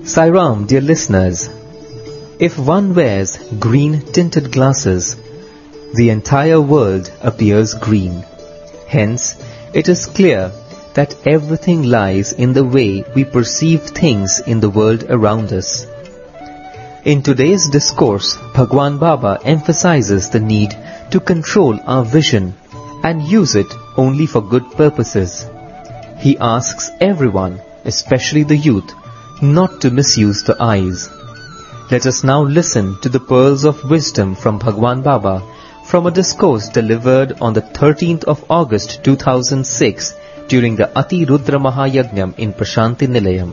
Sai Ram, dear listeners, if one wears green-tinted glasses, the entire world appears green. Hence, it is clear that everything lies in the way we perceive things in the world around us. In today's discourse, Bhagwan Baba emphasizes the need to control our vision and use it only for good purposes. He asks everyone, especially the youth, not to misuse the eyes. Let us now listen to the pearls of wisdom from Bhagwan Baba from a discourse delivered on the 13th of August 2006 during the Ati Rudra Mahayajnam in Prashanti Nilayam.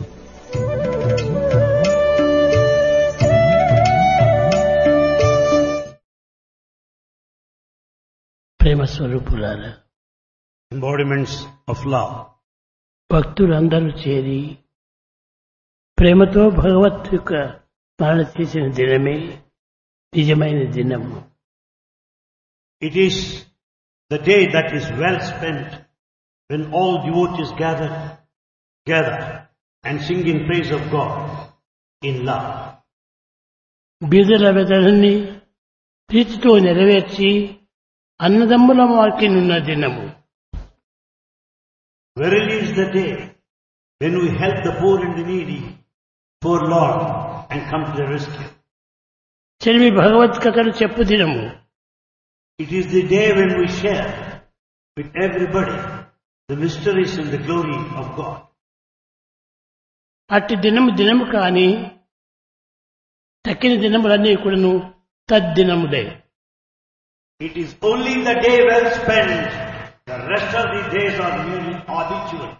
ప్రేమ స్వరూపులారా, embodiments of love. భక్తులందరూ చేరి ప్రేమతో భగవత్ యొక్క స్మరణ చేసిన దినమే నిజమైన దినము. It is the day that is well spent when all devotees gather and sing in praise of God in love. బీదల వెదలని ప్రీతితో నెరవేర్చి అన్నదమ్ముల మార్కినున్న దినము. Verily is the day when we help the poor and the needy, poor Lord, and come to their rescue. చెలిమి భగవత్ కథలు చెప్పు దినము. It is the day when we share with everybody the mysteries and the glory of God. అట్టి దినము కాని తక్కిన దినములన్నీ కూడాను తద్దినములే. It is only the day well spent. The rest of the days are merely habitual.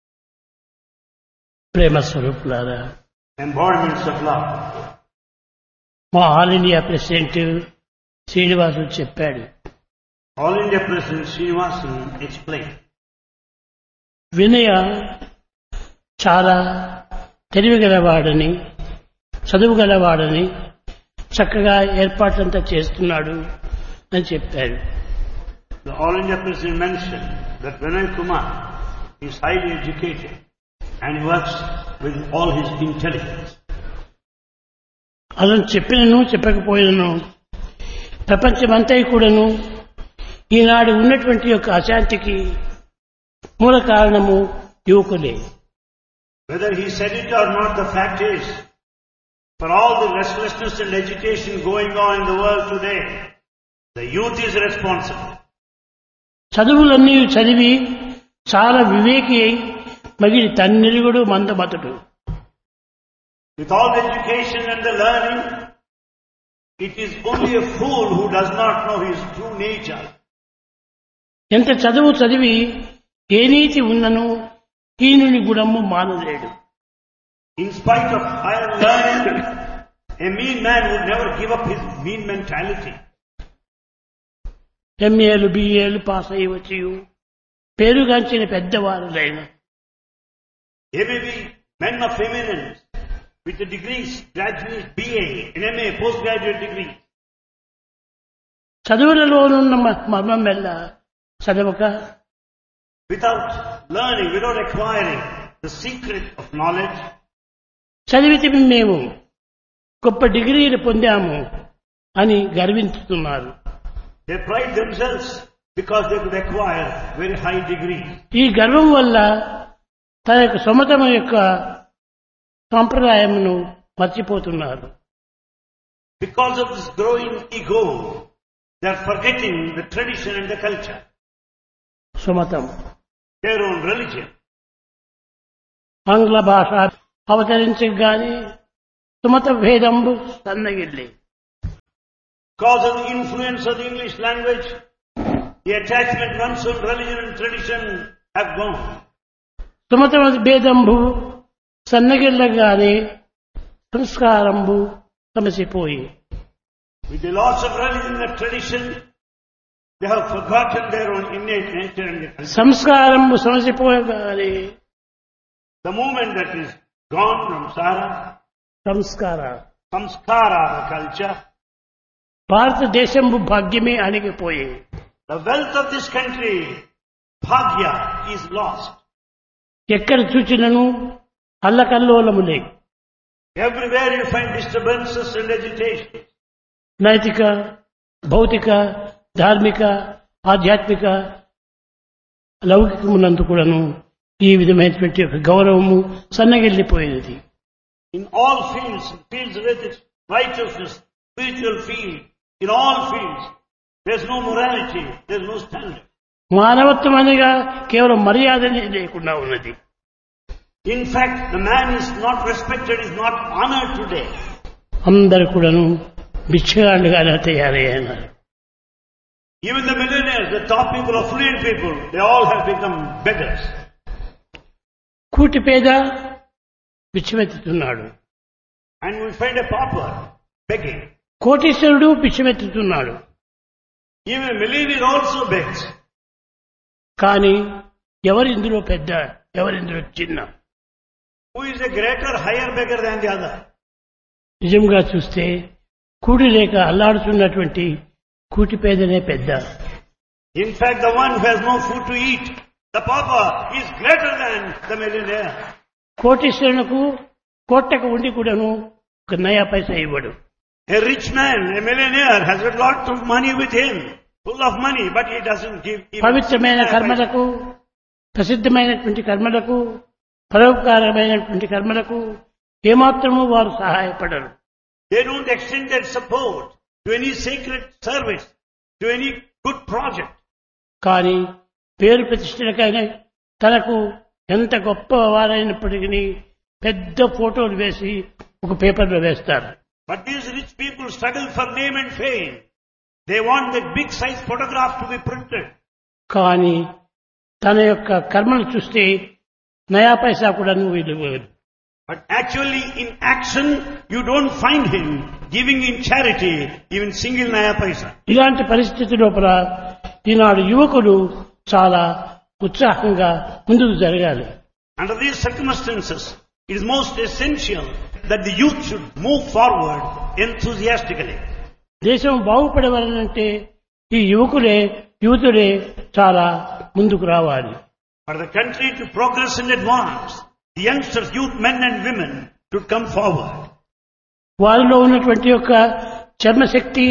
ప్రేమ స్వరూపులారా, Embodiments of love. మా all India president Srinivasulu చెప్పాడు. All India President Srinivasan explained. వినయ చాలా తెలివిగలవాడని, చదువుగలవాడని, చక్కగా ఏర్పాట్లంతా చేస్తున్నాడు అని చెప్పాడు. The All India President mentioned that Vinay Kumar is highly educated and he works with all his intelligence. అలా చెప్పినను చెప్పకపోయినను ప్రపంచమంతా కూడాను ఈనాడు ఉన్నటువంటి యొక్క అశాంతికి మూల కారణము యువకులే. Whether he said it or not, the fact is, for all the restlessness and agitation going on in the world today, the youth is responsible. చదువులన్నీ చదివి చాలా వివేకి అయి మగిలి తన్నెరుగుడు మందమతుడు. With all the education and the learning, it is only a fool who does not know his true nature. ఎంత చదువు చదివి ఏ నీతి ఉన్నను హీనుని గుణము మానలేడు. In spite of higher learning, a mean man would never give up his mean mentality. ఎంఏలు బిఏలు pass అయ్యి వచ్చి పేరుగాంచిన పెద్దవారులైన They may be men of eminence with the degrees, graduate, BA, and MA, postgraduate degree. చదువులలోనున్న మర్మం వల్ల చదవక, Without learning, without acquiring the secret of knowledge, చదివితే మేము గొప్ప డిగ్రీలు పొందాము అని గర్వించుతున్నారు. they pride themselves because they could acquire very high degrees. ఈ గర్వం వల్ల తన యొక్క సొంతం యొక్క సాంప్రదాయమును మర్చిపోతున్నారు. Because of this growing ego, they are forgetting the tradition and the culture, సుమతం their own religion. ఆంగ్ల భాష అవతరించగానే Sumatha భేదంబు సన్నగిల్లి. Because of the influence of the English language, the attachment one's own religion and tradition have gone. Sumatha భేదంబు సన్నగిల్లగానే సంస్కారంబు సమసిపోయి. With the loss of religion and tradition, they have forgotten their own innate nature and culture. సంస్కారంబు సమసిపోయగానే The moment that is gone from Sara, Sanskar samskara, the culture, భారతదేశంబు భాగ్యమే అణిగిపోయి. the wealth of this country, bhagya, is lost. ఎక్కడ చూచినను అల్లకల్లోలములే. Everywhere you find disturbances and agitation. నైతిక, భౌతిక, ధార్మిక, ఆధ్యాత్మిక లౌకికమునందు కూడాను ఈ విధమైనటువంటి ఒక గౌరవము సన్నగిల్లిపోయినది. In all fields of ethics, righteousness, spiritual field, in all fields, there's no morality, there's no standard. మానవత్వం అనగా కేవలం మర్యాదనే లేకుండా ఉన్నది. In fact, the man is not respected, is not honored today. అందరు కూడాను బిచ్చగాళ్ళుగానే తయారయ్యారు. Even the millionaires, the top people, affluent people, they all have become beggars. కూటి పేద బిచ్చమెత్తుతున్నాడు. And we find a pauper begging. కోటీశ్వరుడు బిచ్చమెత్తుతున్నాడు. Even a millionaire also begs. కానీ ఎవరిందులో పెద్ద, ఎవరిందులో చిన్న? Who is a greater, higher beggar than the other? నిజంగా చూస్తే కూడి లేక అల్లాడుతున్నటువంటి కూటి పేదనే పెద్ద. In fact, the one who has no food to eat, the pauper, is greater than the millionaire. కోటీశ్వరులకు కోట్టకు ఉండి కూడాను ఒక నయా పైసా ఇవ్వడు. A rich man, a millionaire, has got lots of money with him, full of money, but he doesn't give. పవిత్రమైన కర్మలకు, ప్రసిద్ధమైనటువంటి కర్మలకు, పరోపకారమైనటువంటి కర్మలకు ఏమాత్రము వారు సహాయపడరు. They don't extend their support to any sacred service, to any good project. కానీ పేరు ప్రతిష్టలకైనా తనకు ఎంత గొప్ప వారైనప్పటికీ పెద్ద ఫోటోలు వేసి ఒక పేపర్లో వేస్తారు. But these rich people struggle for name and fame. They want that big size photograph to be printed. కానీ తన యొక్క కర్మను చూస్తే నయా పైసా కూడా వీళ్ళు. But actually in action, you don't find him giving in charity even single naya paisa. ఇలాంటి పరిస్థితి లోపల ఈనాడు యువకులు చాలా ఉత్సాహంగా ముందుకు జరగాలి. Under these circumstances, it is most essential that the youth should move forward enthusiastically. దేశం బాగుపడవాలంటే ఈ యువతులే చాలా ముందుకు రావాలి. For the country to progress and advance, the youngsters, youth, men and women should come forward. వారిలో ఉన్నటువంటి యొక్క చర్మశక్తి,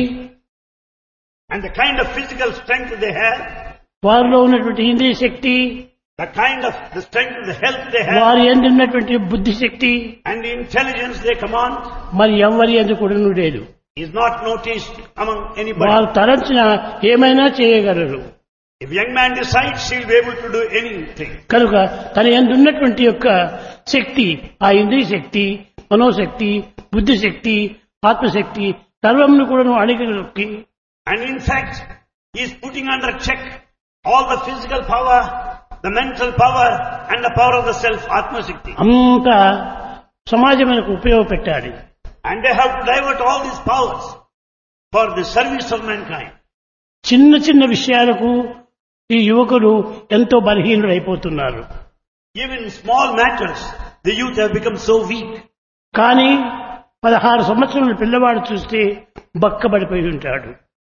And the kind of physical strength they have, వారిలో ఉన్నటువంటి ఇంద్రియ శక్తి, the kind of the strength of the health they have, వారి యందు ఉన్నటువంటి బుద్ధి శక్తి and the intelligence they command, మరి ఎవరి యందు కూడా లేదు. is not noticed among anybody. వారు తలంచిన ఏమైనా చేయగలరు. If young man decides, he'll be able to do anything. కనుక తన యందు ఉన్నటువంటి యొక్క శక్తి, ఆ ఇంద్రియ శక్తి, మనోశక్తి, బుద్ధి శక్తి, ఆత్మశక్తి సర్వమును కూడా అణిగినొక్కి, And in fact, he is putting under check all the physical power, the mental power, and the power of the self, Atma Shakti. అంతా సమాజమునకు ఉపయోగపెట్టాలి. And they have to divert all these powers for the service of mankind. చిన్న చిన్న విషయాలకు ఈ యువకులు ఎంతో బలహీనులైపోతున్నారు. Even in small matters, the youth have become so weak. కానీ 16 సంవత్సరాల పిల్లవాడు చూస్తే బక్కబడిపోయి ఉంటాడు.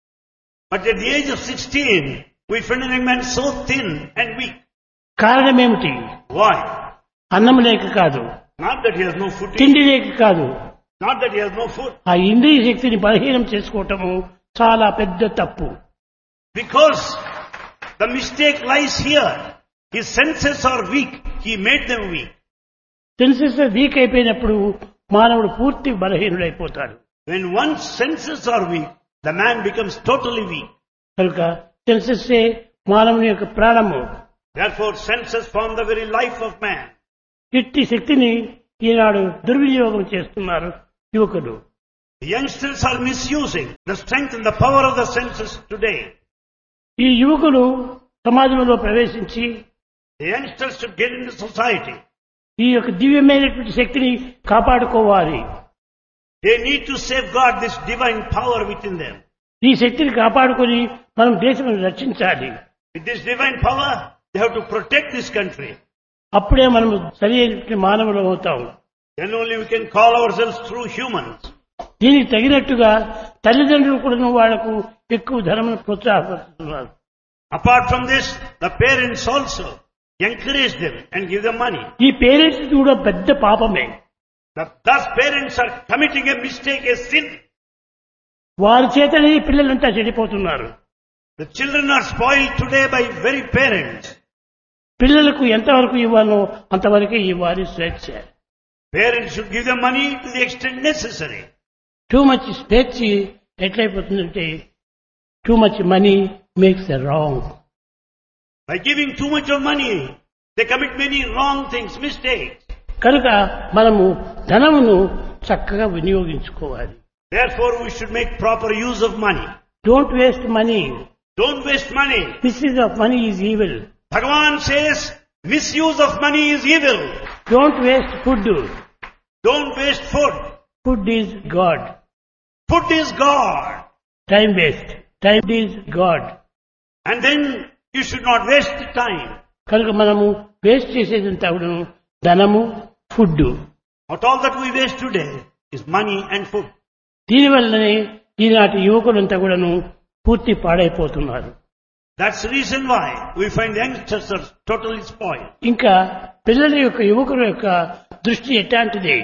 But at the age of 16, we find a young man so thin and weak. కారణం ఏమిటి? Why? అన్నం లేక కాదు, Not that he has no food to eat. తిండి లేక కాదు, Not that he has no food. ఆ ఇంద్రియ శక్తిని బలహీనం చేసుకోవటము చాలా పెద్ద తప్పు. Because the mistake lies here. His senses are weak. He made them weak. Senses week అయిపోయినప్పుడు మానవుడు పూర్తి బలహీనుడైపోతాడు. When one's senses are weak, the man becomes totally weak. కనుక సెన్సెస్ మానవుని యొక్క ప్రాణము. Therefore, senses form the very life of man. ఇట్టి శక్తిని ఈనాడు దుర్వినియోగం చేస్తున్నారు యువకులు. The youngsters are misusing the strength and the power of the senses today. ఈ యువకులు సమాజంలో ప్రవేశించి The youngsters should get into society. ఈ యొక్క దివ్యమైనటువంటి శక్తిని కాపాడుకోవాలి. They need to safeguard this divine power within them. ఈ శక్తిని కాపాడుకొని మనం దేశాన్ని రక్షించాలి. With this divine power, they have to protect this country. అప్పుడే మనం సరి అయిన మానవులు అవుతాం. Then only we can call ourselves true humans. దీనికి తగినట్టుగా తల్లిదండ్రులు కూడా వాళ్లకు ఎక్కువ ధనమును ప్రోత్సాహపరుస్తున్నారు. Apart from this, the parents also encourage them and give them money. ఈ పేరెంట్స్ కూడా పెద్ద పాపమే. Thus parents are committing a mistake, a sin. వారి చేతనే ఈ పిల్లలంతా చెడిపోతున్నారు. The children are spoiled today by very parents. పిల్లలకు ఎంతవరకు ఇవ్వాలో అంతవరకే ఇవ్వాలి స్వేచ్ఛ. Parents should give them money to the extent necessary. Too much స్వేచ్ఛ ఎట్లయిపోతుందంటే too much money makes a wrong. By giving too much of money, they commit many wrong things, mistakes. కనుక మనము ధనమును చక్కగా వినియోగించుకోవాలి. Therefore, we should make proper use of money. Don't waste money. Don't waste money. Misuse of money is evil. Bhagavan says, misuse of money is evil. Don't waste food. Don't waste food. Food is God. Food is God. Time waste. Time is God. And then you should not waste the time. కనుక మనము waste చేసేదంతా కూడా ధనము, food. Not all that we waste today is money and food. దీనివల్లనే ఈనాటి యువకులంతా కూడాను పూర్తి పాడైపోతున్నారు. That's the reason why we find youngsters are totally spoiled. ఇంకా పిల్లల యొక్క యువకుల యొక్క దృష్టి ఎట్లాంటిది?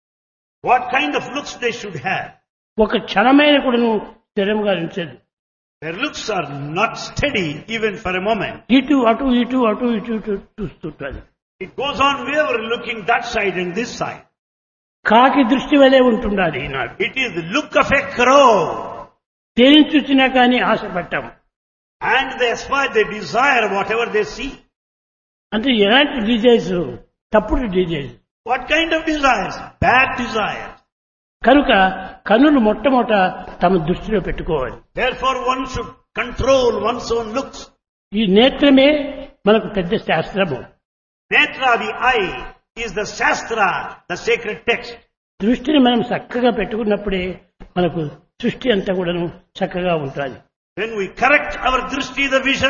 What kind of looks they should have? ఒక క్షణమైన కూడాను స్థిరంగా నిలిచదు. Their looks are not steady even for a moment. ఇటు అటు ఇటు అటు ఇటు ఇటు చూస్తుంటారు. It goes on wherever looking that side and this side. కాకి దృష్టి వలె ఉంటుండాలి ఈనాడు. It is the look of a crow. దేని చూసినా కానీ ఆశపడ్డాం. And they aspire, they desire whatever they see. అంటే ఎలాంటి డిజైర్స్? తప్పుడు desires. What kind of desires? Bad desires. కనుక కన్నులు మొట్టమొదట తమ దృష్టిలో పెట్టుకోవాలి. Therefore one should control one's own looks. ఈ నేత్రమే మనకు పెద్ద శాస్త్రము. Netra, the eye, is the Shastra, the sacred text. దృష్టిని మనం చక్కగా పెట్టుకున్నప్పుడే మనకు సృష్టి అంతా కూడాను చక్కగా ఉంటుంది. When we correct our drishti, the vision,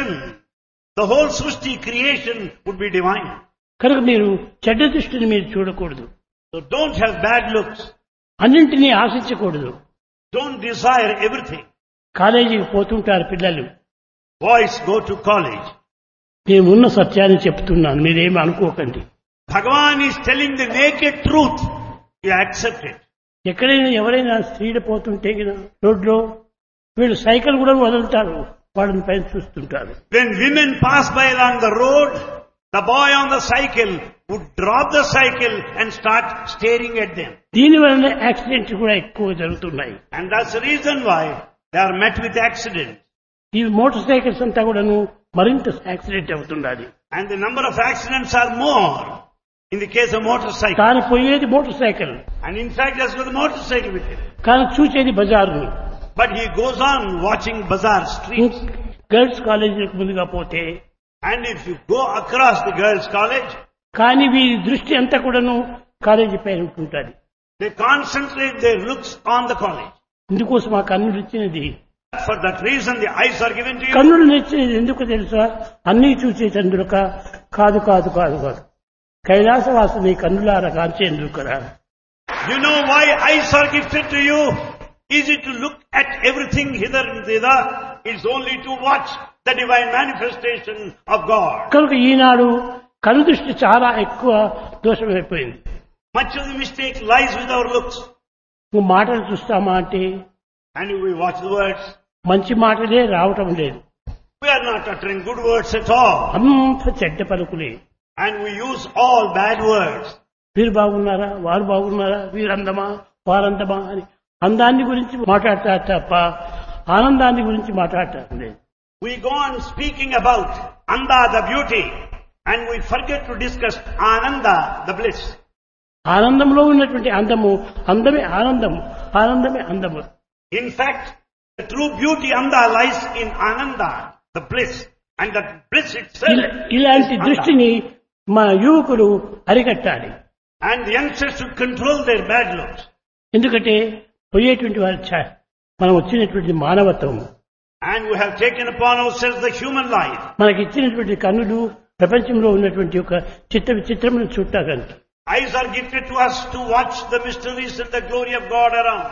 the whole Srishti creation would be divine. కనుక మీరు చెడ్డ దృష్టిని మీరు చూడకూడదు. So don't have bad looks. అన్నింటినీ ఆశించకూడదు. Don't desire everything. కాలేజీకి పోతుంటారు పిల్లలు. Boys go to college. నేనున్న సత్యాన్ని చెప్తున్నాను, మీరేమి అనుకోకండి. Bhagavan is telling the naked truth. You accept it. ఎక్కడైనా ఎవరైనా స్త్రీలు పోతుంటే రోడ్లో వీళ్ళు సైకిల్ కూడా వదులుతారు, వాళ్ళని పైన చూస్తుంటారు. When women pass by along the road, the boy on the cycle would drop the cycle and start staring at them. దీనివల్ల యాక్సిడెంట్స్ కూడా ఎక్కువ జరుగుతున్నాయి. And that's the reason why they are met with accidents. ఈ motor cycles అంతా కూడాను మరింత accident అవుతున్నది. And the number of accidents are more in the case of motorcycle. కానీ పోయేది motor cycle. And in fact, that's with the motorcycle with him. కానీ చూసేది బజార్ని. But he goes on watching bazaar streets. Girls కాలేజీలకు ముందుగా పోతే, And if you go across the girls' college, కానీ వీరి దృష్టి అంతా కూడాను కాలేజీ పైన ఉంటుంటుంది. they concentrate their looks on the college. ఇందుకోసం ఆ కన్నులు ఇచ్చినది. For that reason, the eyes are given to you. కన్నులు ఇచ్చినది ఎందుకు తెలుసా? అన్నీ చూసే చంద్రుక కాదు కాదు కాదు కాదు కైలాసవాసుని కన్నులార కాంచేందుకరా. You know why eyes are gifted to you? Is it to look at everything hither and thither? It's only to watch the divine manifestation of God. కనుక ఈనాడు కన్ను దృష్టి చాలా ఎక్కువ దోషమైపోయింది. Much of the mistake lies with our looks. నువ్వు మాటలు చూస్తామా అంటే, And we watch the words. మంచి మాటలే రావటం లేదు. We are not uttering good words at all. అంత చెడ్డ పలుకులే. And we use all bad words. వీరు బాగున్నారా, వారు బాగున్నారా, వీరందమా వారందమా అని అందాన్ని గురించి మాట్లాడతారు తప్ప ఆనందాన్ని గురించి మాట్లాడటం లేదు. We go on speaking about Anda, the beauty, and we forget to discuss Ananda, the bliss. ఆనందంలో ఉన్నటువంటి అందము, అందమే ఆనందము, ఆనందమే అందము. In fact, the true beauty Anda lies in Ananda, the bliss, and that bliss itself ఇలాంటి is Anda. దృష్టిని మన యువకులు అరికట్టాలి. And the youngsters should control their bad looks. ఎందుకంటే పోయేటువంటి వారి మనం వచ్చినటువంటి మానవత్వం, And we have taken upon ourselves the human life. మనకి ఇచ్చినటువంటి కన్నులు ప్రపంచంలో ఉన్నటువంటి ఒక విచిత్రమైన చూడటానికి. Eyes are gifted to us to watch the mysteries and the glory of God around.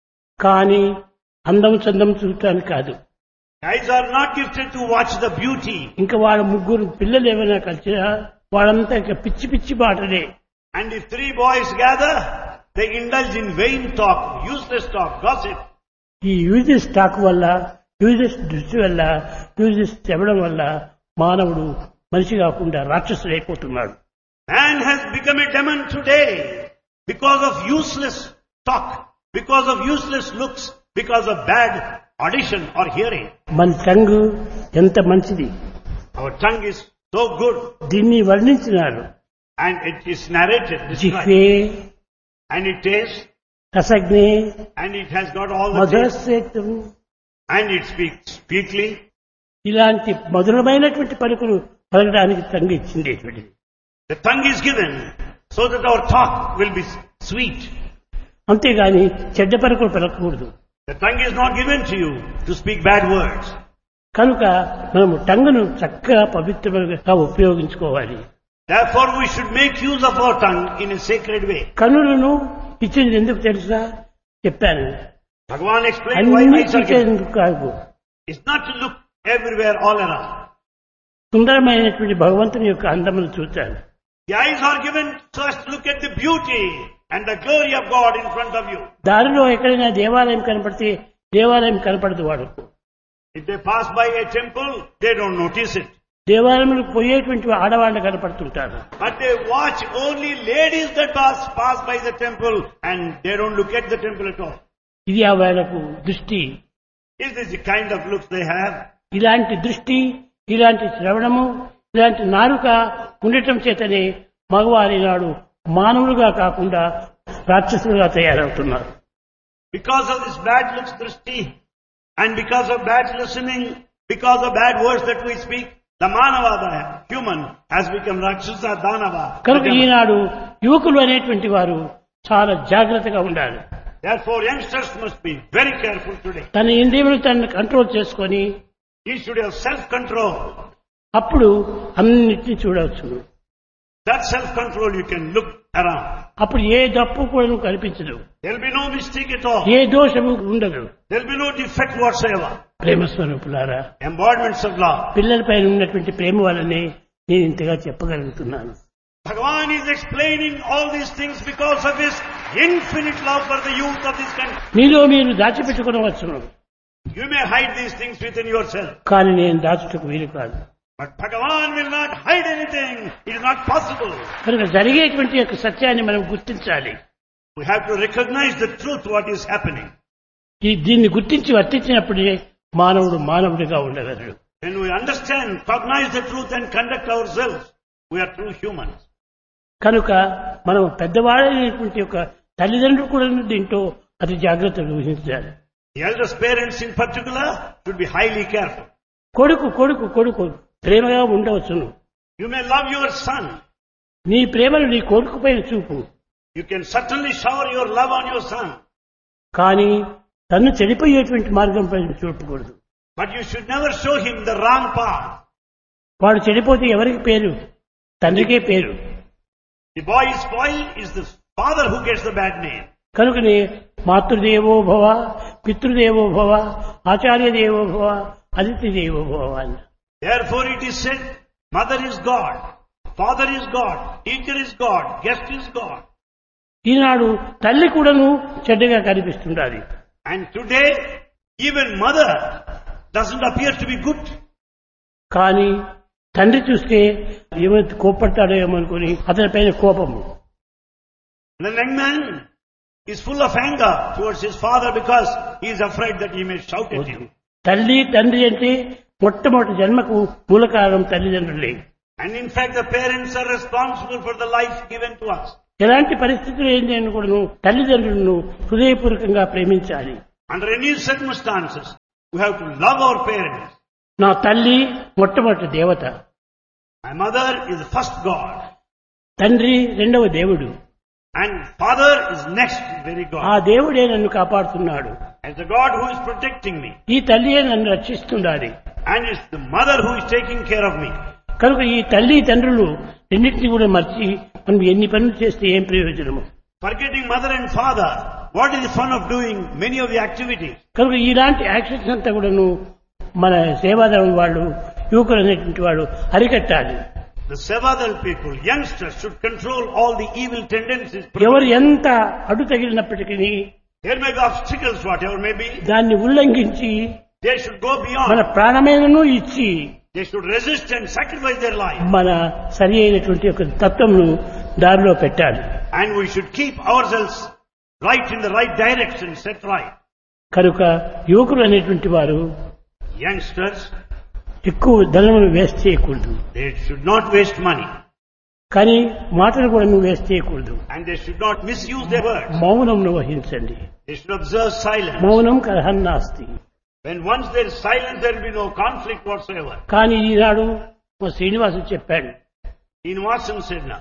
కానీ అందం చందం చూడటానికి కాదు. Eyes are not gifted to watch the beauty. ఇంకా వాళ్ళ ముగ్గురు పిల్లలు ఏమైనా కలిసినా వాళ్ళంతా ఇంకా పిచ్చి పిచ్చి మాటలే. And if 3 boys gather, they indulge in vain talk, useless talk, gossip. ఈ యూజెస్ టాక్ వల్ల, యూజెస్ దృష్టి వల్ల, యూజెస్ చెప్పడం వల్ల మానవుడు మనిషి కాకుండా రాక్షసుడు అయిపోతున్నాడు. Man has become a demon today because of useless talk, because of useless looks, because of bad audition or hearing. మన టంగు ఎంత మంచిది, Our tongue is so good, దీన్ని వర్ణించినారు. and it is narrated, described, జిహ్వే and it tastes, రసజ్ఞే and it has got all the taste, మధురస్వేతం, and it speaks sweetly. ఇలాంటి మధురమైనటువంటి పలుకులు పలకడానికి టంగు ఇచ్చిండేటువంటిది. The tongue is given so that our talk will be sweet. అంతేగాని చెడ్డ పలుకులు పలకకూడదు. The tongue is not given to you to speak bad words. కనుక మనము టంగును చక్కగా పవిత్రంగా ఉపయోగించుకోవాలి. Therefore we should make use of our tongue in a sacred way. కన్నులను ఇచ్చింది ఎందుకు తెలుసా చెప్పాను. Bhagavan explained why అన్ని eyes are given. చూసేందుకు కాదు, It's not to look everywhere all around. సుందరమైనటువంటి భగవంతుని యొక్క అందమును చూచాను. The eyes are given so as to look at the beauty and the glory of God in front of you. దారిలో ఎక్కడైనా దేవాలయం కనపడితే దేవాలయం కనపడదు వాడుకు. If they pass by a temple, they don't notice it. దేవాలయంలో పోయేటువంటి ఆడవాళ్ళు కనపడుతుంటారు. But they watch only ladies that pass by the temple and they don't look at the temple at all. ఇది ఆ వాళ్ళకు దృష్టి. Is this the kind of looks they have? ఇలాంటి దృష్టి, ఇలాంటి శ్రవణము, ఇలాంటి నాలుక ఉండటం చేతనే మగవారి నాడు మానవులుగా కాకుండా రాక్షసులుగా తయారవుతున్నారు. Because of this bad looks, drishti, and because of bad listening, because of bad words that we speak, the manava, the human, has become rakshasa, danava. కనుక ఈనాడు యువకులు అనేటువంటి వారు చాలా జాగ్రత్తగా ఉండాలి. Therefore, youngsters must be very careful today. తన ఇంద్రియములు తనను కంట్రోల్ చేసుకొని He should have self-control. అప్పుడు అన్నిటినీ చూడవచ్చు. That self-control you can look around. అప్పుడు ఏ తప్పు కూడా కనిపించదు, There will be no mistake at all. ఏ దోషము ఉండదు. There will be no defect whatsoever. ప్రేమస్వరూపులారా, Embodiments of love. పిల్లలపైన ఉన్నటువంటి ప్రేమ వల్లనే నేను ఇంతగా చెప్పగలుగుతున్నాను. Bhagavan is explaining all these things because of his infinite love for the youth of this country. మీలో మీరు దాచిపెట్టుకోవచ్చును, You may hide these things within yourself. కానీ నేను దాచుటకు వీలు కాదు. But Bhagavan will not hide anything. It is not possible. కనుక జరిగేటువంటి యొక్క సత్యాన్ని మనం గుర్తించాలి. We have to recognize the truth, what is happening. దీన్ని గుర్తించి వర్తించినప్పుడే మానవుడు మానవుడిగా ఉండగలడు. When we understand, cognize the truth and conduct ourselves, we are true humans. కనుక మనం పెద్దవాళ్ళైనటువంటి యొక్క తల్లిదండ్రులు కూడా దీంట్లో అతి జాగ్రత్తగా వహించాలి. The eldest parents in particular should be highly careful. కొడుకు కొడుకు కొడుకు ప్రేమగా ఉండవచ్చును. You may love your son. నీ ప్రేమను నీ కొడుకు పైన చూపు. You can certainly shower your love on your son. కానీ తను చెడిపోయేటువంటి మార్గం పైన చూపకూడదు. But you should never show him the wrong path. వాడు చెడిపోతే ఎవరికి పేరు? తండ్రికే పేరు. The boy is spoiled is the father who gets the bad name. కనుకనే మాతృదేవో భవ, పితృదేవో భవ, ఆచార్య దేవో భవ, అతిథి దేవో భవ అని. Therefore it is said, mother is God, father is God, teacher is God, guest is God. ఈనాడు తల్లి కూడాను చెడ్డగా కనిపిస్తుండాలి. And today, even mother doesn't appear to be good. కానీ తండ్రి చూస్తే ఏమైతే కోపడతాడో ఏమో అనుకుని అతని పైన కోపము. The young man is full of anger towards his father because he is afraid that he may shout at him. తల్లి తండ్రి అంటే మొట్టమొదటి జన్మకు మూల కారణం తల్లిదండ్రులే. And in fact the parents are responsible for the life given to us. ఎలాంటి పరిస్థితులు ఏంటి అని కూడా తల్లిదండ్రులను హృదయపూర్వకంగా ప్రేమించాలి. Under any circumstances, we have to love our parents. నా తల్లి మొట్టమొదటి దేవత, My mother is the first God. తండ్రి రెండవ దేవుడు. And father is next very ఆ God. దేవుడే నన్ను కాపాడుతున్నాడు. As the God who is protecting me. ఈ తల్లియే నన్ను రక్షిస్తుండాలి. And it's the mother who is taking care of me. కనుక ఈ తల్లి తండ్రులు రెండింటినీ కూడా మర్చి మనం ఎన్ని పనులు చేస్తే ఏం ప్రయోజనము? Forgetting mother and father, what is the fun of doing many of the activities? కనుక ఇలాంటి యాక్షన్స్ అంతా కూడాను మన సేవాదళం వాళ్ళు, యువకులు అనేటువంటి వాడు అరికట్టాలి. The Sevadal people, youngsters, should control all the evil tendencies. ఎవరు ఎంత అడ్డు తగిలినప్పటికీ There may be obstacles, whatever may be. దాన్ని ఉల్లంఘించి They should go మన beyond. ప్రాణమేనను ఇచ్చి They should resist and sacrifice their life. మన సరి అయినటువంటి ఒక తత్వంను దారిలో పెట్టాలి. And we should keep ourselves right in the right direction, set right. కనుక యువకులు అనేటువంటి వారు Youngsters, ఎక్కువ ధనమును వేస్ట్ చేయకూడదు, they should not waste money. కానీ మాటలు కూడా నువ్వు వేస్ట్ చేయకూడదు. And they should not misuse their words. మౌనంను వహించండి. They should observe silence. మౌనం కలహన్నాస్తి. When once there is silence, there will be no conflict whatsoever. కానీ ఈనాడు మా శ్రీనివాసు చెప్పాడు, Srinivasan said now.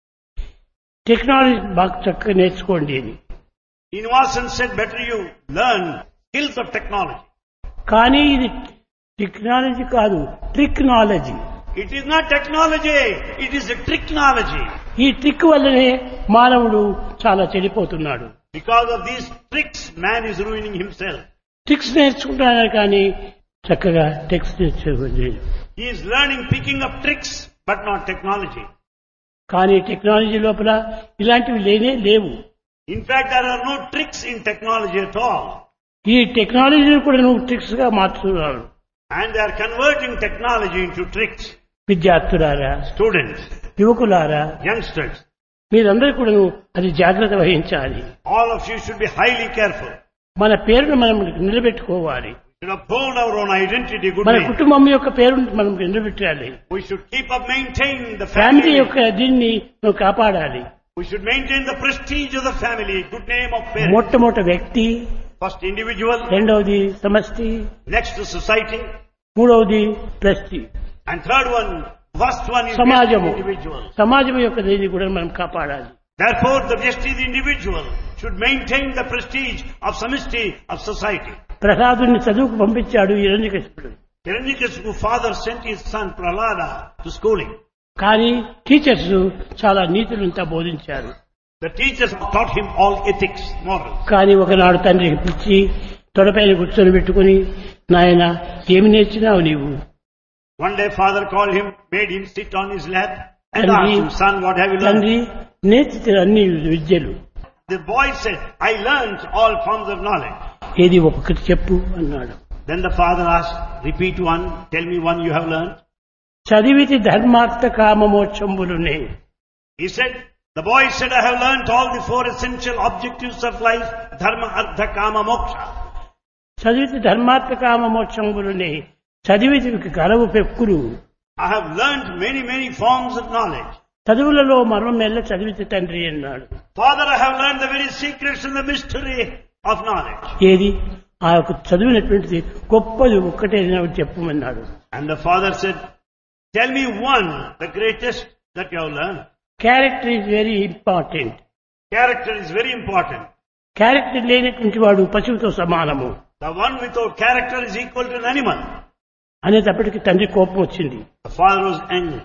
టెక్నాలజీ బాగా చక్కగా నేర్చుకోండి అని. Srinivasan said, better you learn skills of technology. కానీ ఇది టెక్నాలజీ కాదు, ట్రిక్నాలజీ. It is not technology, it is a tricknology. ఈ ట్రిక్ వల్లనే మానవుడు చాలా చెడిపోతున్నాడు. Because of these tricks, man is ruining himself. Tricks నేర్చుకుంటున్నాడు కానీ చక్కగా టెక్స్ట్ నేర్చుకోలేదు. He is learning, picking up tricks, but not technology. కానీ టెక్నాలజీ లోపల ఇలాంటివి లేవు. In fact, there are no tricks in technology at all. ఈ టెక్నాలజీని కూడా నువ్వు ట్రిక్స్ గా మార్చుతున్నాడు. And they are converting technology into tricks. విద్యార్థులారా, Students, యువకులారా, youngsters, మీరందరూ కూడా అది జాగ్రత్త వహించాలి. all of you should be highly careful. మన పేరును మనం నిలబెట్టుకోవాలి. We should uphold our own identity, good మన name. కుటుంబం యొక్క పేరును మనం నిలబెట్టాలి. We should keep up, maintain the family family. యొక్క దీన్ని నువ్వు కాపాడాలి. We should maintain the prestige of the family, good name of parents. మొట్టమొదటి వ్యక్తి, First individual, రెండవది సమష్టి, next to society, మూడవది trustee, and third one, first one is సమాజము. the individual. సమాజం యొక్క దీన్ని కూడా మనం కాపాడాలి. Therefore, the vestige individual should maintain the prestige of samishti of society. ప్రసాదుని చదువుకు పంపించాడు హిరణ్యకశిపుడు. Hiranyakashipu's father sent his son Prahlada to schooling. కానీ టీచర్స్ చాలా నీతులంతా బోధించారు. The teachers taught him all ethics, morals. కానీ ఒకనాడు తండ్రికి పిలిచి తొడపైన కూర్చొని పెట్టుకుని, నాయన ఏమి నేర్చినావు నీవు? One day father called him, made him sit on his lap and తండ్రి, asked him, son, what have you learned? తండ్రి నేర్చిన అన్ని విద్యలు. The boy said, I learned all forms of knowledge. ఏది ఒక్కొక్కటి చెప్పు అన్నాడు. Then the father asked, repeat one, tell me one you have learned. చదివితి ధర్మార్థ కామ మోక్షంబులునే. He said, the boy said, I have learned all the four essential objectives of life, dharma, artha, kama, moksha. చదివితి ధర్మార్థ కామ మోక్షంబులునే, చదివితి గలవు పెక్కులు. I have learned many forms of knowledge. చదువులలో మర్మం మెల్ల చదివితి తండ్రి అన్నాడు. Father, I have learned the very secrets and the mystery of knowledge. ఏది ఆ యొక్క చదివినటువంటిది గొప్పది ఒక్కటే చెప్పమన్నాడు. And the father said, tell me one, the greatest that you have learned. Character is very important. Character is very important. Character లేనటువంటి వాడు పశువుతో సమానము. The one without character is equal to an animal. అనేటప్పటికి తండ్రి కోపం వచ్చింది. The father was angry.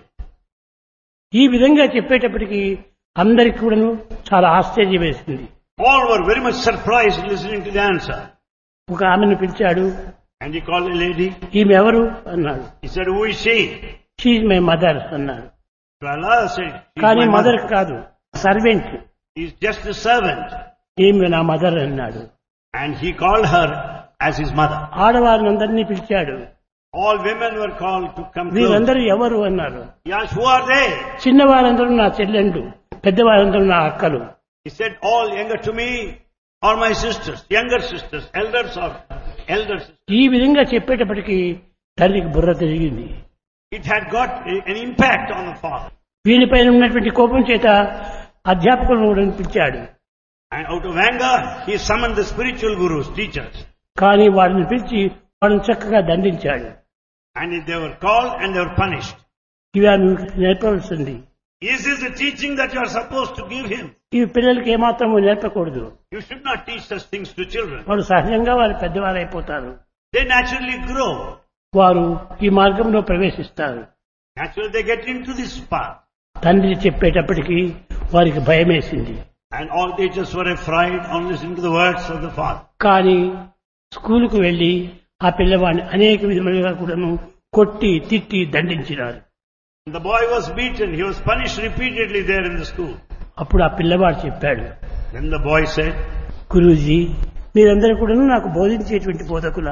ఈ విధంగా చెప్పేటప్పటికి అందరికి కూడాను చాలా ఆశ్చర్యం వేసింది. All were very much surprised listening to the answer. ఒక ఆమెను పిలిచాడు. And he called a lady. ఈమె ఎవరు అన్నాడు. He said, who is she? She is my mother అన్నాడు. Prahlada said, she is కానీ my మదర్ mother. కాదు, servant. He is just a servant. ఈమె నా మదర్ అన్నాడు. And he called her as his mother. ఆడవారిని అందరినీ పిలిచాడు. All women were called to come close. వీరందరూ ఎవరు అన్నారు. He asked, who are they? చిన్నవారందరూ నా చెల్లెండు, పెద్దవారందరూ నా అక్కలు. He said, all younger to me are my sisters, younger sisters, elders or elder sisters. ఈ విధంగా చెప్పేటప్పటికి తల్లికి బుర్ర తిరిగింది. It had got an impact on the father. వీనిపైన ఉన్నటువంటి కోపం చేత అధ్యాపకులను కూడా పిలిచాడు. And out of anger, he summoned the spiritual gurus, teachers. కానీ వాడిని పిలిచి వాడిని చక్కగా దండించాడు. And they were called and they were punished. ఇవి మీకు నేర్పవలసింది. Is this the teaching that you are supposed to give him? ఇవి పిల్లలకి ఏమాత్రము నేర్పకూడదు. You should not teach such things to children. వాడు సహజంగా వారు పెద్దవారు అయిపోతారు. They naturally grow. వారు ఈ మార్గంలో ప్రవేశిస్తారు. Naturally they get into this path. తండ్రి చెప్పేటప్పటికి వారికి భయం వేసింది. And all teachers were afraid on listening to the words of the father. కానీ స్కూలుకు వెళ్లి ఆ పిల్లవాడిని అనేక విధములుగా కూడాను కొట్టి తిట్టి దండించినారు. The boy was beaten. He was punished repeatedly there in the school. అప్పుడు ఆ పిల్లవాడు చెప్పాడు, Then the boy said, Guruji మీరందరూ కూడా నాకు బోధించేటువంటి బోధకులా?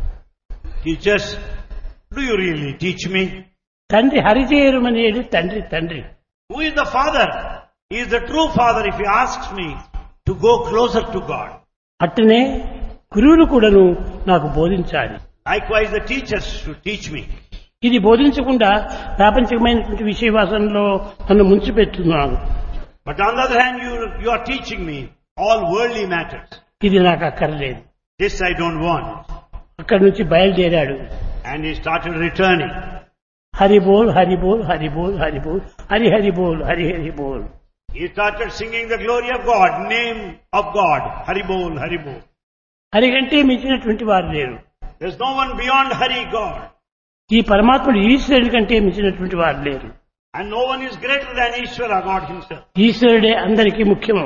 teachers, do you really teach me? తండ్రి హరిచేయరుమనేది తండ్రి తండ్రి. Who is the father? He is the true father if he asks me to go closer to God. అట్టనే గురువులు కూడాను నాకు బోధించాలి. Likewise the teachers should teach me. ఇది బోధించకుండా ప్రాపంచికమైనటువంటి విషయవాసనలో నన్ను ముంచిపెట్టున్నాను. But on the other hand, you are teaching me all worldly matters. ఇది నాకు అక్కర్లేదు. This I don't want. అక్కడి నుంచి బయలుదేరాడు. And he started returning. Hari boll Hari boll Hari boll Hari boll Hari Hari boll Hari Hari boll. He started singing the glory of God, name of God, Hari Bol, Hari Bol. Hari కంటే మించినటువంటి వారు లేరు. There's no one beyond Hari, God. ఈ పరమాత్ముడు ఈశ్వరుడి కంటే మించినటువంటి వారు లేరు. And no one is greater than Ishvara, God himself. ఈశ్వరుడే అందరికీ ముఖ్యము.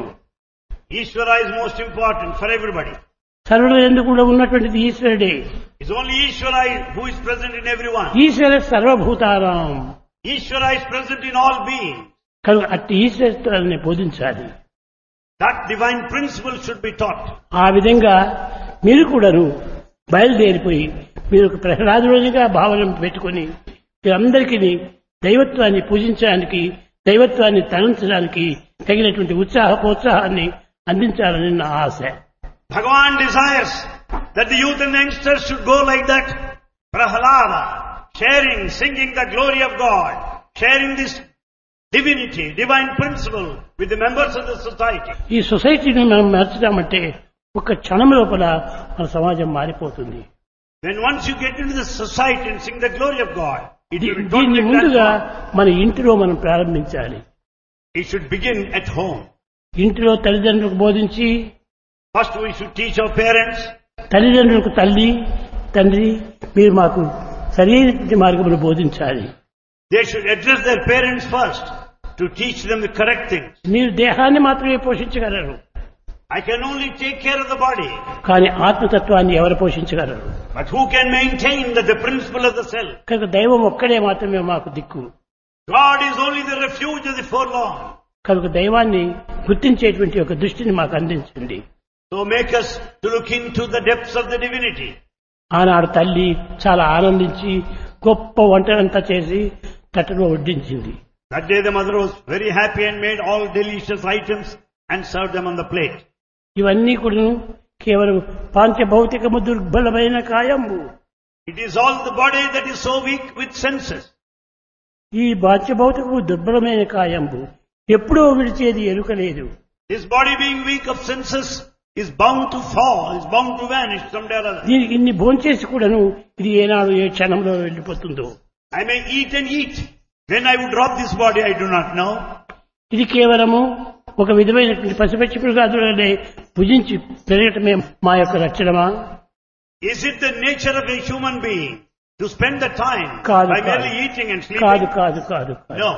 Ishvara is most important for everybody. సర్వుల యందు కూడా ఉన్నటువంటిది ఈశ్వరుడే. It's only Ishvara who is present in everyone. ఈశ్వర సర్వభూతానాం. Ishvara is present in all beings. కనుక అట్టి ఈశ్వరత్వాన్ని బోధించాలి. That divine principle should be taught. ఆ విధంగా మీరు కూడాను బయలుదేరిపోయి మీరు ఒక ప్రహ్లాదుడిగా భావన పెట్టుకుని మీరందరికీ దైవత్వాన్ని పూజించడానికి, దైవత్వాన్ని తలంచడానికి తగినటువంటి ప్రోత్సాహాన్ని అందించాలని నా ఆశ. Bhagavan desires that the youth and youngsters should go like that. Prahlada, sharing, singing the glory of God, sharing this divinity, divine principle with the members of the society. ఈ సొసైటీని మనం మార్చడామంటే ఒక క్షణం లోపల మన సమాజం మారిపోతుంది. When once you get into the society and sing the glory of God, దీన్ని ముందుగా మన ఇంటిలో మనం ప్రారంభించాలి. It should begin at home. ఇంటిలో తల్లిదండ్రులకు బోధించి, first we should teach our parents. తల్లిదండ్రులకు తల్లి తండ్రి మీరు మాకు సరైన మార్గమును బోధించాలి. They should address their parents first to teach them the correct things. మీరు దేహాన్ని మాత్రమే పోషించగలరు. I can only take care of the body. కానీ ఆత్మతత్వాన్ని ఎవరు పోషించగలరు? But who can maintain the principle of the self? కనుక దైవం ఒక్కడే మాత్రమే మాకు దిక్కు. God is only the refuge of the forlorn. కనుక దైవాన్ని గుర్తించేటువంటి ఒక దృష్టిని మాకు అందించండి. So make us to look into the depths of the divinity. ఆనాడు తల్లి చాలా ఆనందించి గొప్ప వంటలంతా చేసి తట్టలో వడ్డించింది. That day the mother was very happy and made all delicious items and served them on the plate. ఇవన్నీ కూడా కేవలం పాంచభౌతికము దుర్బలమైన కాయము. It is all the body that is so weak with senses. ఈ పాంచభౌతికము దుర్బలమైన కాయము ఎప్పుడో విడిచేది ఎరుకలేదు. This body being weak of senses is bound to fall, is bound to vanish someday or other. దీనికి ఇన్ని భోంచేసి కూడాను ఇది ఏనాడు ఏ క్షణంలో వెళ్ళిపోతుందో. I may eat and eat. When I would drop this body, I do not know. ఇది కేవలము ఒక విధమైనటువంటి పసిపచ్చి మృగాదులనే భుజించి పెరగటమే మా యొక్క లక్షణమా? Is it the nature of a human being to spend the time by merely eating and sleeping? కాదు. No.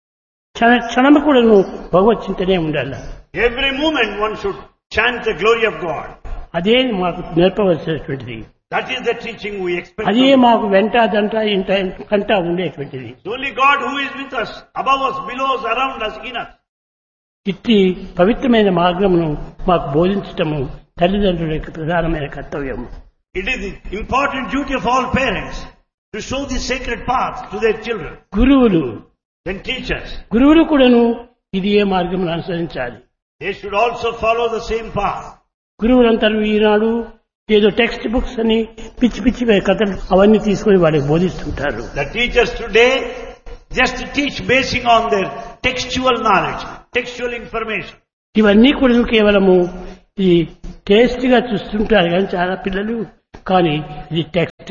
క్షణము కూడాను భగవత్ చింతనే ఉండాలి. Every moment one should chant the glory of God. అదే మాకు నేర్పవలసినటువంటిది. That is the teaching we expect. అదే మాకు వెంట దంట ఇంట కంట ఉండేటువంటిది. Only God who is with us, above us, below us, around us, in us. ఇట్టి పవిత్రమైన మార్గమును మాకు బోధించటము తల్లిదండ్రుల యొక్క ప్రధానమైన కర్తవ్యం. It is the important duty of all parents to show the sacred path to their children. గురువులు, then teachers. గురువులు కూడాను ఇది ఏ మార్గమును అనుసరించాలి. They should also follow the same path. గురువులందరూ ఈనాడు ఏదో టెక్స్ట్ బుక్స్ అని పిచ్చి పిచ్చి కథలు అవన్నీ తీసుకుని వాళ్ళకి బోధిస్తుంటారు. The teachers today just teach basing on their textual knowledge, textual information. ఇవన్నీ కూడా కేవలము ఈ టేస్ట్ గా చూస్తుంటారు కానీ చాలా పిల్లలు, కానీ ఇది text.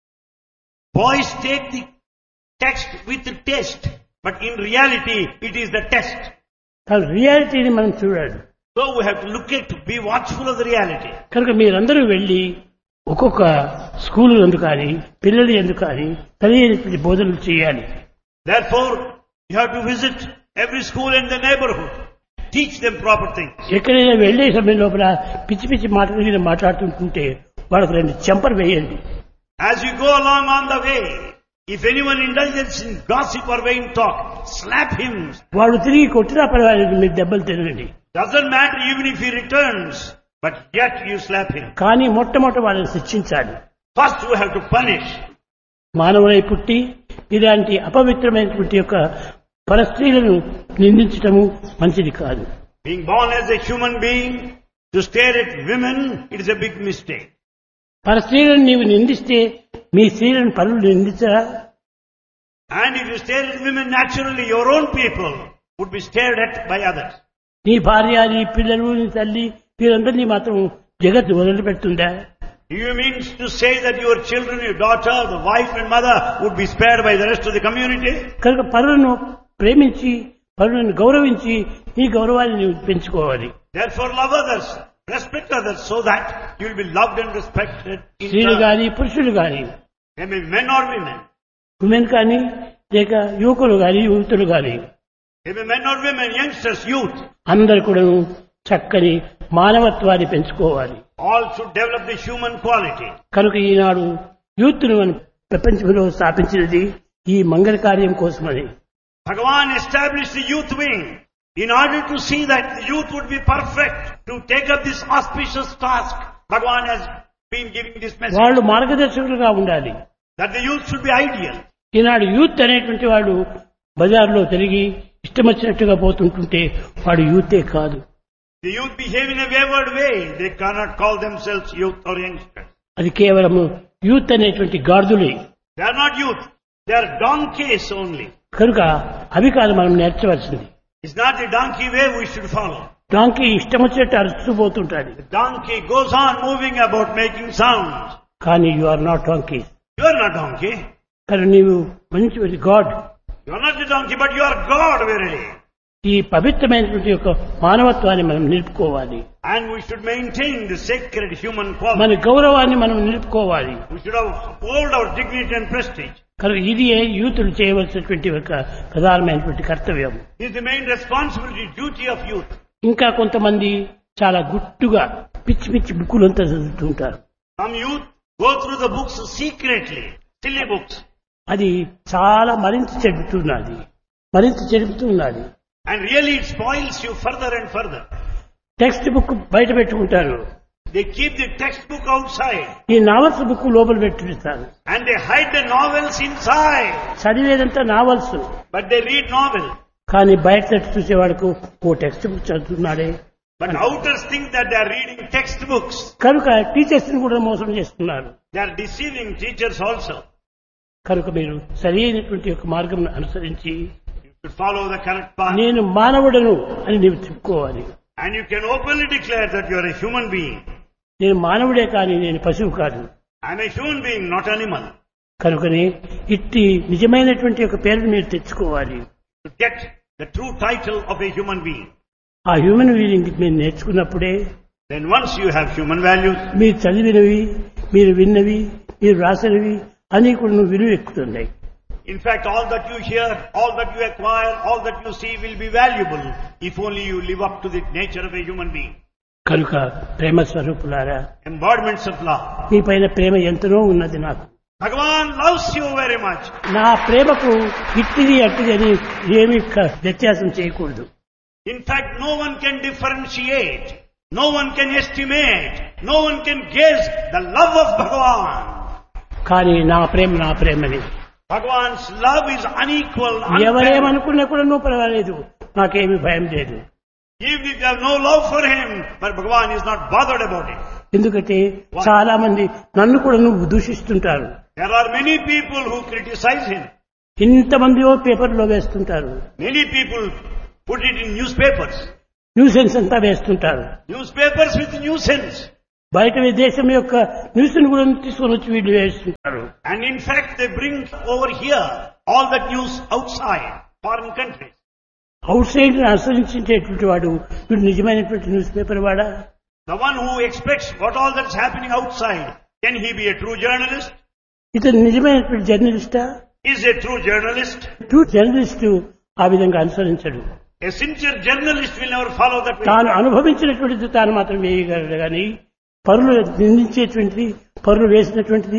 Boys take the text with the test, but in reality it is the test. రియాలిటీని మనం చూడాలి. So we have to look at, be watchful of the reality. కనుక మీరందరూ వెళ్ళి ఒక్కొక్క స్కూల్ ఎందుకు కానీ పిల్లలు ఎందుకు కానీ తెలియని బోధనలు చేయాలి. Therefore you have to visit every school in the neighborhood, teach them proper things. ఎక్కడైనా వెళ్లే సమయం లోపల పిచ్చి పిచ్చి మాటలు మాట్లాడుతుంటే వాళ్ళకి రెండు చెంపలు వేయండి. As you go along on the way, If anyone indulges in gossip or vain talk, slap him. వాడు తిరిగి కొట్టినా పర్వాలేదు, మీరు దెబ్బలు తినండి. Doesn't matter even if he returns, but yet you slap him. కానీ మొట్టమొదట వాళ్ళని శిక్షించాలి. First you have to punish. మానవులై పుట్టి ఇలాంటి అపవిత్రమైనటువంటి యొక్క పరస్త్రీలను నిందించటము మంచిది కాదు. Being born as a human being, to stare at women, it is a big mistake. పరస్త్రీలను నీవు నిందిస్తే మీ స్త్రీలను పరులు నిందించరా? And if you stare at women, naturally your own people would be stared at by others. నీ భార్య, నీ పిల్లలు, నీ తల్లి వీరందరినీ మాత్రం జగత్తు వదిలిపెడుతుందా? Do you mean to say that your children, your daughter, the wife and mother would be spared by the rest of the community? కనుక పరులను ప్రేమించి పరులను గౌరవించి నీ గౌరవాన్ని నీవు పెంచుకోవాలి. Therefore love others, respect others, so that you will be loved and respected in స్త్రీలు turn. గాని పురుషులు గాని, They may be men or women. Women కానీ లేక యువకులు గాని యువతులు గాని, They may be men or women, youngsters, youth. అందరు కూడా చక్కని మానవత్వాన్ని పెంచుకోవాలి. All should develop the human quality. కనుక ఈనాడు యూత్ను మనం ప్రపంచంలో స్థాపించినది ఈ మంగళ కార్యం కోసమని. Bhagavan established the youth wing in order to see that the youth would be perfect to take up this auspicious task. Bhagavan has been giving this message వాళ్ళు మార్గదర్శకులుగా ఉండాలి. that the youth should be ideal. Eenadu youth అనేటువంటి వాడు బజార్లో తిరిగి ఇష్టం వచ్చినట్టుగా పోతుంటుంటే వాడు యూతే కాదు. The youth behave in a wayward way. They cannot call themselves youth or youngsters. అది కేవలము యూత్ అనేటువంటి గాడిదలే. They are not youth. They are donkeys only. కనుక అవి కాదు మనం నేర్చవలసింది. It's not the donkey way we should follow. Donkey ఇష్టం వచ్చినట్టు అరుస్తూ పోతుంటాడు. The donkey goes on moving about making sounds. కానీ you are not donkey. You are not donkey. కానీ నీవు మంచి God. You are not the donkey, but you are God verily. ఈ పవిత్రమైనటువంటి యొక్క మానవత్వాన్ని మనం నిలుపుకోవాలి. And we should maintain the sacred human మన quality. గౌరవాన్ని మనం నిలుపుకోవాలి. We should uphold our dignity and prestige. కనుక ఇది యూతులు చేయవలసినటువంటి ఒక ప్రధానమైనటువంటి కర్తవ్యం. This is the main responsibility, duty of youth. ఇంకా కొంతమంది చాలా గుట్టుగా పిచ్చి పిచ్చి బుక్కులంతా చదువుతుంటారు. Some youth go through the books secretly, silly books. అది చాలా మరింత చెడుపుతున్నది. And really it spoils you further and further. Text book బయట పెట్టుకుంటారు. They keep the textbook outside. ఈ నావల్స్ బుక్ లోపల పెట్టిస్తారు. And they hide the novels inside. చదివేదంతా novels. But they read novels. కానీ బయట చూసేవాడుకు ఓ text book చదువుతున్నాడే. But outers think that they are reading textbooks. కనుక teachers ని కూడా మోసం చేస్తున్నారు. They are deceiving teachers also. కనుక మీరు సరైనటువంటి ఒక మార్గం అనుసరించి You should follow the correct path. నేను మానవుడను అని నీవు చెప్పుకోవాలి. And you can openly declare that you are a human being. నేను మానవుడే కానీ నేను పశువు కాదు. I am a human being, not animal. కనుకనే ఇట్టి నిజమైనటువంటి ఒక పేరును మీరు తెచ్చుకోవాలి. To get the true title of a human being. ఆ హ్యూమన్ బీయింగ్ మీరు నేర్చుకున్నప్పుడే Then once you have human values, మీరు చదివినవి, మీరు విన్నవి, మీరు రాసినవి అన్నీ కూడా విలువ ఎక్కుతున్నాయి. in fact all that you hear, all that you acquire, all that you see will be valuable if only you live up to the nature of a human being. కనుక ప్రేమ స్వరూపులారా, Embodiments of love. మీ పైన ప్రేమ ఎంతనో ఉన్నది నాకు. Bhagavan loves you very much. నా ప్రేమకు ఇట్టిది అట్టిది అని ఏమీ వ్యత్యాసం చేయకూడదు. In fact, no one can differentiate, no one can estimate, no one can guess the love of Bhagavan. కానీ నా ప్రేమని Bhagavan's love is unequal, unparalleled. ఎవరేమనుకున్నా కూడా నువ్వు పర్వాలేదు, నాకేమీ భయం లేదు. Even if you have no love for him, but Bhagavan is not bothered about it. ఎందుకంటే చాలా మంది నన్ను కూడా నువ్వు దూషిస్తుంటారు. There are many people who criticize him. ఇంతమందిలో పేపర్లో వేస్తుంటారు. Many people put it in newspapers. Nuisance అంతా వేస్తుంటారు. Newspapers with nuisance. బయట దేశం యొక్క న్యూస్ ను కూడా తీసుకొని వచ్చి వీళ్ళు వేస్తుంటారు. And in fact they bring over here all that news outside, foreign countries. Out side అనుసరించేటువంటి వాడు వీడు నిజమైనటువంటి న్యూస్ పేపర్ వాడా? The one who expects what all that's happening outside, can he be a true journalist? ఇతను నిజమైనటువంటి జర్నలిస్టా? Is a true journalist? True journalist ఆ విధంగా అనుసరించడు. A sincere journalist will never follow that way. తాను అనుభవించినటువంటిది తాను మాత్రం వేయగలడు కానీ పరులు నిందించేటువంటిది, పరులు వేసినటువంటిది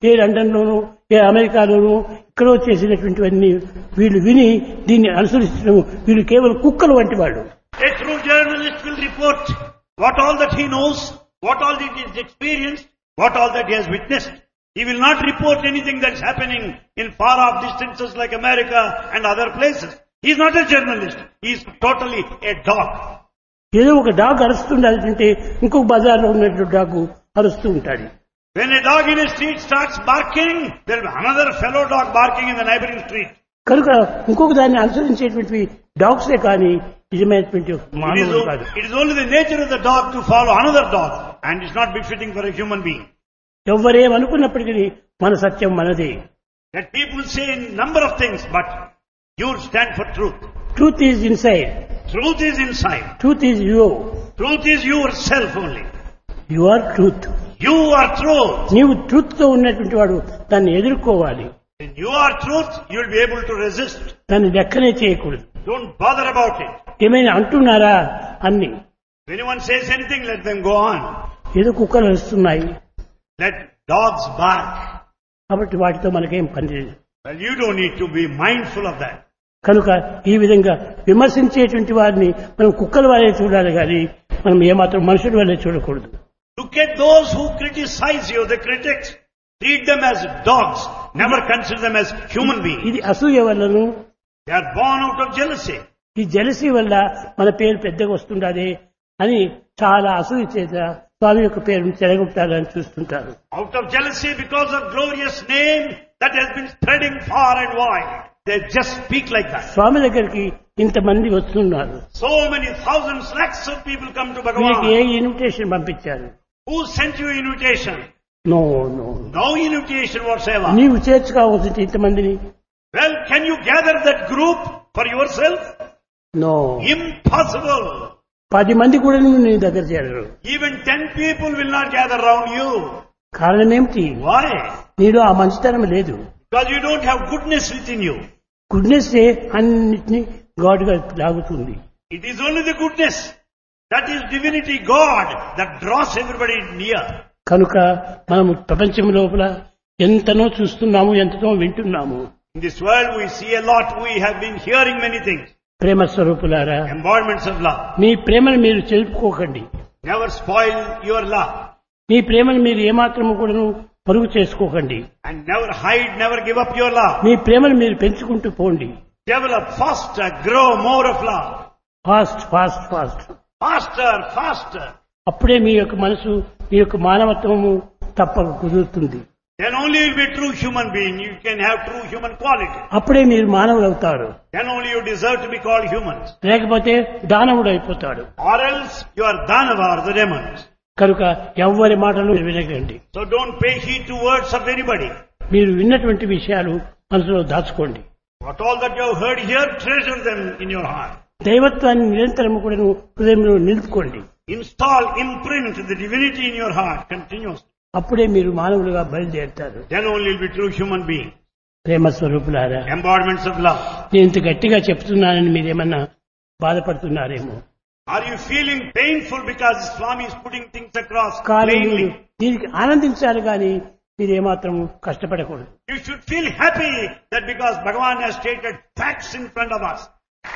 ఏ లండన్లోనూ ఏ అమెరికాలోనూ ఇక్కడో చేసినటువంటివన్నీ వీళ్ళు విని దీన్ని అనుసరిస్తడం వీళ్ళు కేవలం కుక్కలు వంటి వాళ్ళు. A true journalist will report what all that he knows, what all that he has experienced, what all that he has witnessed. He will not report anything that's happening in far off distances like America and other places. He is not a journalist. He is totally a dog. ఏదో ఒక dog అరుస్తుండాలంటే ఇంకొక బజార్లో ఉన్నటువంటి dog అరుస్తూ ఉంటాడు. When a dog in a street starts barking, there will be another fellow dog barking in the neighboring street. కనుక ఇంకొక దాన్ని అనుసరించేటువంటి డాగ్సే కానీ నిజమైనటువంటి మానవులు కాదు. It is only the nature of the dog to follow another dog, and it's not befitting for a human being. ఎవరేమనుకున్నప్పటికీ మన సత్యం మనదే. That people say a number of things, but you stand for truth. Truth is inside. Truth is inside. Truth is you. Truth is yourself only. You are truth. You are truth. నీవు truth తో ఉన్నటువంటి వాడు దాన్ని ఎదుర్కోవాలి. When you are truth, you will be able to resist. దాన్ని లెక్కనే చేయకూడదు. Don't bother about it. ఏమైనా అంటున్నారా అన్ని. If anyone says anything, let them go on. ఏదో కుక్కలు వస్తున్నాయి. Let dogs bark. కాబట్టి వాటితో మనకేం పని లేదు. Well, you don't need to be mindful of that. కనుక ఈ విధంగా విమర్శించేటువంటి వారిని మనం కుక్కల వల్లే చూడాలి కానీ మనం ఏమాత్రం మనుషుల వల్లే చూడకూడదు. Look at those who criticize you, the critics. Treat them as dogs. Never consider them as human beings. ఇది అసూయ వల్లను They are born out of jealousy. ఈ జెలసీ వల్ల మన పేరు పెద్దగా వస్తుండదే అని చాలా అసూయ చేత స్వామి యొక్క పేరును చెడగొట్టాలని చూస్తుంటారు. Out of jealousy because of glorious name that has been spreading far and wide. They just speak like that. స్వామి దగ్గరికి ఇంతమంది వస్తున్నారు. So many thousands, lakhs of people come to మీకు ఏ Bhagavan. ఇన్విటేషన్ పంపించారు? Who sent you invitation? No no. No invitation whatsoever. నీవు చేర్చుకోవాల్సింది ఇంతమందిని. Well, can you gather that group for yourself? No. Impossible. 10 మంది కూడా నువ్వు నీ దగ్గర చేరరు. Even 10 people will not gather around you. కారణం ఏమిటి? Why? నీలో ఆ మంచితనం లేదు. Because you don't have goodness within you. Goodness అన్నిటినీ గాడ్గా లాగుతుంది. It is only the goodness. That is divinity, God, that draws everybody near. కనుక మనం ప్రపంచం లోపల ఎంతనో చూస్తున్నాము, ఎంతనో వింటున్నాము. In this world we see a lot, we have been hearing many things. ప్రేమ స్వరూపులారా, Embodiments of love. మీ ప్రేమను మీరు చెలుపుకోకండి. Never spoil your love. మీ ప్రేమను మీరు ఏమాత్రము కూడాను పరుగు చేసుకోకండి. And never hide, never give up your love. మీ ప్రేమను మీరు పెంచుకుంటూ పోండి. Develop faster, grow more of love. Fast fast fast. Faster, faster. అప్పుడే మీ యొక్క మనసు, మీ యొక్క మానవత్వము తప్పక కుదురుతుంది. Then only you will be a true human being. You can have true human quality. అప్పుడే మీరు మానవులు అవుతారు. Then only you deserve to be called humans. లేకపోతే దానవుడు అయిపోతాడు. Or else you are Danava or the demons. కనుక ఎవ్వరి మాటలు వినకండి. So don't pay heed to words of anybody. మీరు విన్నటువంటి విషయాలు మనసులో దాచుకోండి. What all that you have heard here, treasure them in your heart. దైవత్వాన్ని నిరంతరము కూడా హృదయంలో నిలుపుకోండి. Install, imprint the divinity in your heart continuously. అప్పుడే మీరు మానవులుగా బయలుదేరుతారు. Then only you will be true human being. ప్రేమ స్వరూపులారా, Embodiments of love. నేను ఇంత గట్టిగా చెప్తున్నానని మీరేమన్నా బాధపడుతున్నారేమో. Are you feeling painful because Swami is putting things across కానీ plainly? దీనికి ఆనందించాలి కానీ మీరు ఏమాత్రం కష్టపడకూడదు. You should feel happy that because Bhagavan has stated facts in front of us.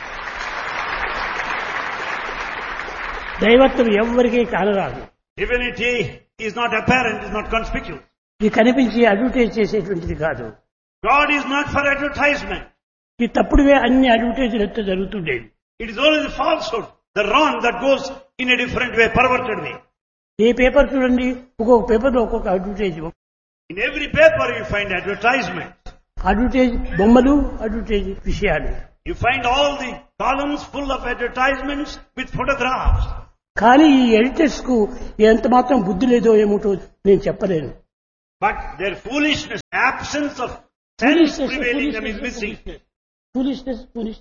దైవత్వం ఎవ్వరికీ కానరాదు. Divinity is not apparent, is not conspicuous. ఇది కనిపించి అడ్వర్టైజ్ చేసేటువంటిది కాదు. God is not for advertisement. ఈ తప్పుడువే అన్ని అడ్వర్టైజ్లు ఎంతో జరుగుతుండేవి. It is only the falsehood, the wrong that goes in a different way, perverted way. A paper చూడండి, ఒక్కొక్క పేపర్లో ఒక్కొక్క advertise. In every paper you find advertisement. Advertise బొమ్మలు, అడ్వర్టైజ్ విషయాలు. You find all the columns full of advertisements with photographs. కానీ ఈ editors కు ఎంత మాత్రం బుద్ధి లేదో ఏమిటో నేను చెప్పలేను. But their foolishness, absence of sense prevailing them is missing. Foolishness.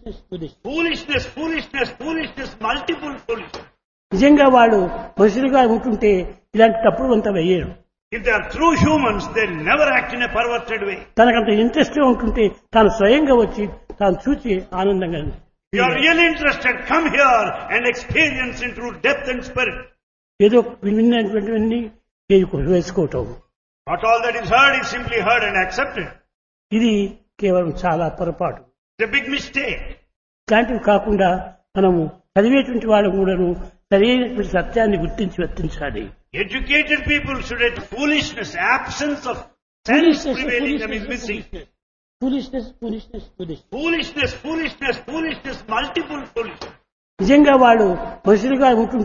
Foolishness, multiple foolishness. నిజంగా వాళ్ళు మనుషులుగా ఉంటుంటే ఇలాంటి తప్పుడు అంతా వెయ్యరు. If they are true humans, they'll never act in a perverted way. తనకంత interest గా ఉంటుంటే తాను స్వయంగా వచ్చి తాను చూచి ఆనందంగా. If you are really interested, come here and experience in true depth and spirit. ఏదో విన్నటువంటివన్నీ వేసుకోవటం. Not all that is heard is simply heard and accepted. ఇది కేవలం చాలా పొరపాటు. It's a big mistake. ఇట్లాంటివి కాకుండా మనము చదివేటువంటి వాళ్ళం కూడాను సరైనటువంటి సత్యాన్ని గుర్తించి వర్తించాలి. Educated people should have foolishness, absence of sense prevailing them is missing. Foolishness. Foolishness, multiple foolishness. నిజంగా వాళ్ళు మనుషులుగా ఉంటుంటే